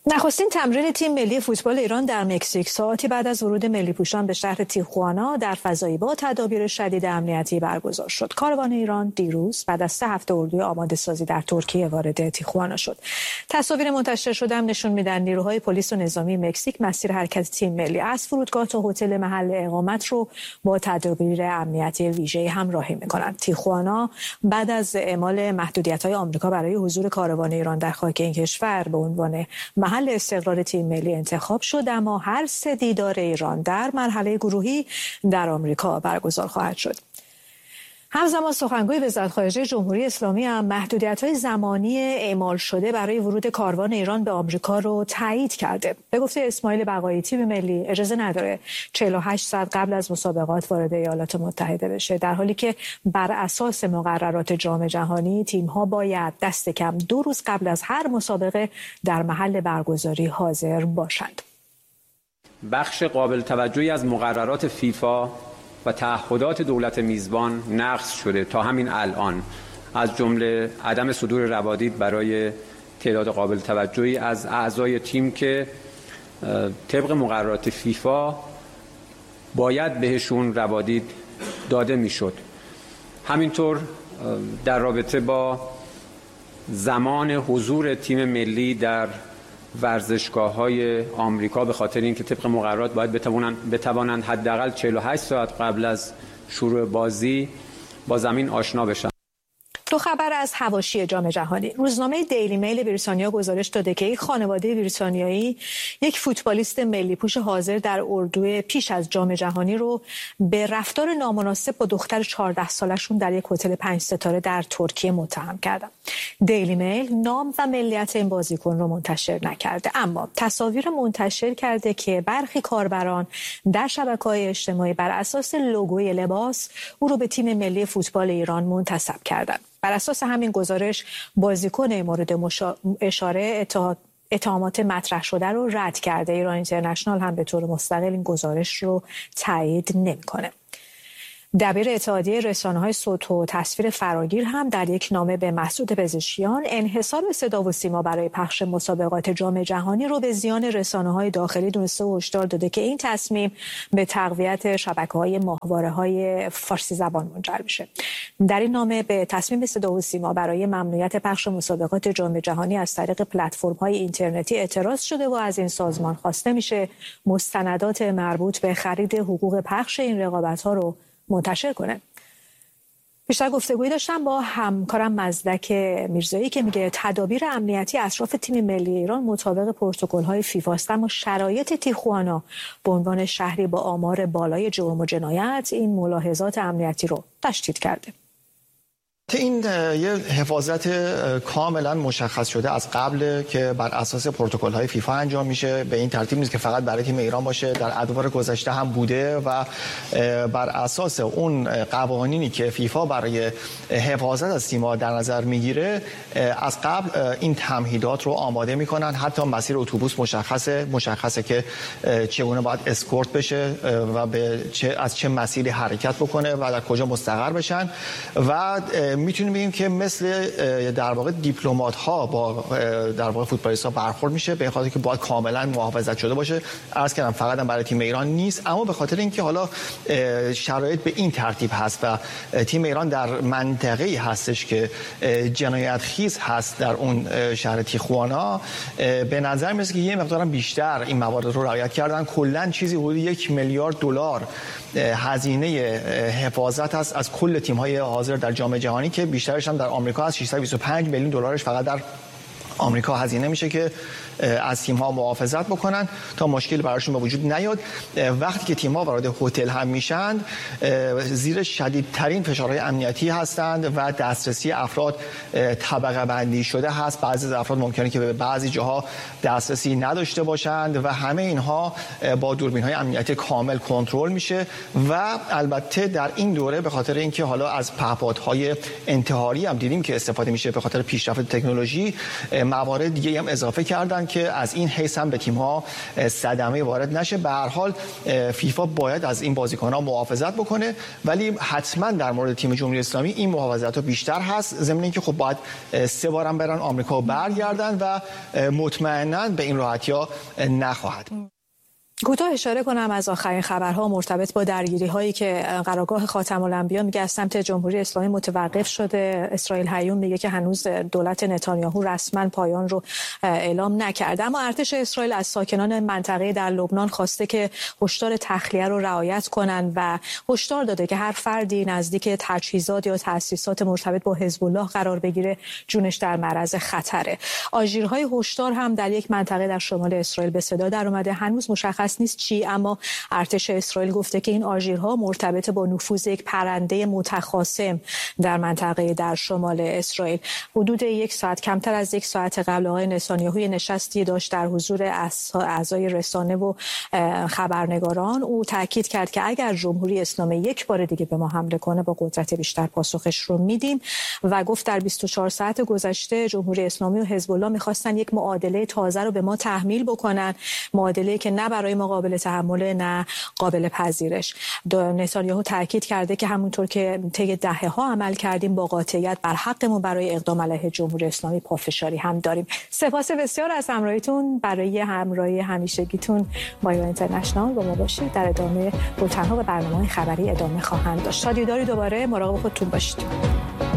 نخستین تمرین تیم ملی فوتبال ایران در مکزیک ساعتی بعد از ورود ملی پوشان به شهر تیخوانا در فضایی با تدابیر شدید امنیتی برگزار شد. کاروان ایران دیروز بعد از 3 هفته اردوی آماده سازی در ترکیه وارد تیخوانا شد. تصاویر منتشر شده هم نشون میدن نیروهای پلیس و نظامی مکزیک مسیر حرکت تیم ملی از فرودگاه تا هتل محل اقامت رو با تدابیر امنیتی ویژه همراهی میکنند. تیخوانا بعد از اعمال محدودیت‌های آمریکا برای حضور کاروان ایران در خاک این کشور به عنوان محل استقرار تیم ملی انتخاب شد، اما هر 3 دیدار ایران در مرحله گروهی در آمریکا برگزار خواهد شد. همزمان سخنگوی وزارت خارجه جمهوری اسلامی هم محدودیت‌های زمانی اعمال شده برای ورود کاروان ایران به آمریکا رو تایید کرده. به گفته اسماعیل بقایی تیم ملی اجازه نداره 48 ساعت قبل از مسابقات وارد ایالات متحده بشه، در حالی که بر اساس مقررات جام جهانی تیم‌ها باید دست کم 2 روز قبل از هر مسابقه در محل برگزاری حاضر باشند. بخش قابل توجهی از مقررات فیفا و تعهدات دولت میزبان نقض شده تا همین الان، از جمله عدم صدور روادید برای تعداد قابل توجهی از اعضای تیم که طبق مقررات فیفا باید بهشون روادید داده میشد. همینطور در رابطه با زمان حضور تیم ملی در ورزشگاه‌های آمریکا به خاطر اینکه طبق مقررات باید بتوانند حداقل 48 ساعت قبل از شروع بازی با زمین آشنا بشن. 2 خبر از حواشی جام جهانی. روزنامه دیلی میل بریتانیا گزارش داده که یک خانواده بریتانیایی یک فوتبالیست ملی پوش حاضر در اردو پیش از جام جهانی رو به رفتار نامناسب با دختر 14 سالشون در یک هتل 5 ستاره در ترکیه متهم کردن. دیلی میل نام و ملیت این بازیکن رو منتشر نکرده، اما تصاویر منتشر کرده که برخی کاربران در شبکه‌های اجتماعی بر اساس لوگوی لباس او رو به تیم ملی فوتبال ایران منتسب کردند. بر اساس همین گزارش بازیکن مورد اشاره اتهامات مطرح شده رو رد کرده. ایران اینترنشنال هم به طور مستقل این گزارش رو تایید نمی‌کنه. دبیر اتحادیه رسانه‌های صوت و تصویر فراگیر هم در یک نامه به مسعود پزشکیان انحصار صدا و سیما برای پخش مسابقات جام جهانی رو به زیان رسانه‌های داخلی دونسته و هشدار داده که این تصمیم به تقویت شبکه‌های ماهواره‌های فارسی زبان منجر میشه. در این نامه به تصمیم صدا و سیما برای ممنوعیت پخش مسابقات جام جهانی از طریق پلتفرم‌های اینترنتی اعتراض شده و از این سازمان خواسته میشه مستندات مربوط به خرید حقوق پخش این رقابت‌ها رو منتشر کنه. بیشتر گفتگویی داشتم با همکارم مزدک میرزایی که میگه تدابیر امنیتی اطراف تیم ملی ایران مطابق پروتکل‌های فیفا است، اما شرایط تیخوانا به عنوان شهری با آمار بالای جرم و جنایت این ملاحظات امنیتی رو تشدید کرده. این یه حفاظت کاملا مشخص شده از قبل که بر اساس پروتکل‌های فیفا انجام میشه. به این ترتیب نیست که فقط برای تیم ایران باشه، در ادوار گذشته هم بوده و بر اساس اون قوانینی که فیفا برای حفاظت از تیم‌ها در نظر میگیره از قبل این تمهیدات رو آماده میکنن. حتی مسیر اتوبوس مشخصه که چگونه باید اسکورت بشه و از چه مسیری حرکت بکنه و در کجا مستقر بشن و میتونیم بگیم که مثل در واقع دیپلمات ها با در واقع فوتبالیست ها برخورد میشه، به خاطر که باید کاملا محافظت شده باشه. عرض کردم فقط هم برای تیم ایران نیست، اما به خاطر اینکه حالا شرایط به این ترتیب هست و تیم ایران در منطقه‌ای هستش که جنایت خیز هست در اون شهر تیخوانا، به نظر میاد که یه مقدار بیشتر این موارد رو رعایت کردن. کلا چیزی حدود 1 میلیارد دلار هزینه حفاظت هست از کل تیم‌های حاضر در جام جهانی که بیشترش هم در آمریکا هست. 625 میلیون دلارش فقط در آمریکا هزینه میشه که از تیم‌ها محافظت بکنن تا مشکل براشون به وجود نیاد. وقتی که تیم‌ها وارد هتل هم میشن زیر شدیدترین فشارهای امنیتی هستند و دسترسی افراد طبقه بندی شده هست. بعضی از افراد ممکنه که به بعضی جاها دسترسی نداشته باشند و همه اینها با دوربین‌های امنیتی کامل کنترل میشه و البته در این دوره به خاطر اینکه حالا از پهپادهای انتحاری هم دیدیم که استفاده میشه به خاطر پیشرفت تکنولوژی، موارد دیگه هم اضافه کردن که از این حیث هم به تیم‌ها صدمه وارد نشه. به هر حال فیفا باید از این بازیکن‌ها محافظت بکنه، ولی حتما در مورد تیم جمهوری اسلامی این محافظت‌ها بیشتر هست، ضمن اینکه خب باید 3 بارم برن آمریکا و برگردن و مطمئناً به این راحتی‌ها نخواهد. کوتاه اشاره کنم از آخرین خبرها مرتبط با درگیری‌هایی که قرارگاه خاتم الانبیا میگه از سمت جمهوری اسلامی متوقف شده. اسرائیل هیون میگه که هنوز دولت نتانیاهو رسما پایان رو اعلام نکرده، اما ارتش اسرائیل از ساکنان منطقه در لبنان خواسته که هشدار تخلیه رو رعایت کنند و هشدار داده که هر فردی نزدیک تجهیزات یا تأسیسات مرتبط با حزب الله قرار بگیره جونش در معرض خطره. آژیرهای هشدار هم در یک منطقه در شمال اسرائیل به صدا در اومده. هنوز مشخص نیست چی، اما ارتش اسرائیل گفته که این آژیرها مرتبط با نفوذ یک پرنده متخاصم در منطقه در شمال اسرائیل. حدود 1 ساعت، کمتر از 1 ساعت قبل، آقای نتانیاهو نشستی داشت در حضور اعضای رسانه و خبرنگاران. او تاکید کرد که اگر جمهوری اسلامی یک بار دیگه به ما حمله کنه با قدرت بیشتر پاسخش رو میدیم، و گفت در 24 ساعت گذشته جمهوری اسلامی و حزب الله میخواستن یک معادله تازه رو به ما تحمیل بکنن، معادله که نه برای ما قابل تحمل نه قابل پذیرش. نتانیاهو تاکید کرده که همونطور که طی دهه‌ها عمل کردیم با قاطعیت بر حقمون برای اقدام علیه جمهوری اسلامی پافشاری هم داریم. سپاس بسیار از همراهیتون. برای همراهی همیشگیتون با ایران اینترنشنال با ما باشید. در ادامه بولتن‌ها و برنامه‌های خبری ادامه خواهند داشت. شادی داری دوباره، مراقب خودتون باشید.